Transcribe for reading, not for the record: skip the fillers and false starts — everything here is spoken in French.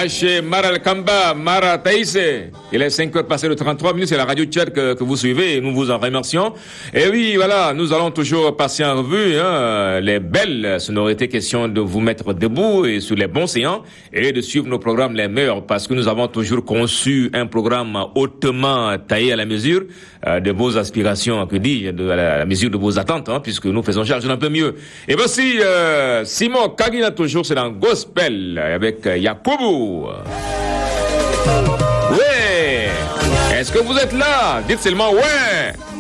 H. Mara Kamba, Mara Taïse. Il est 5 heures passées de 33 minutes, c'est la radio Tchad que vous suivez et nous vous en remercions. Et oui, voilà, nous allons toujours passer en revue les belles sonorités, question de vous mettre debout et sur les bons séants et de suivre nos programmes les meilleurs parce que nous avons toujours conçu un programme hautement taillé à la mesure de vos aspirations, que dis-je, à la mesure de vos attentes, puisque nous faisons charge d'un peu mieux. Et voici Simon Kagina, toujours, c'est dans Gospel avec Yakubu. Ouais. Est-ce que vous êtes là? Dites seulement ouais.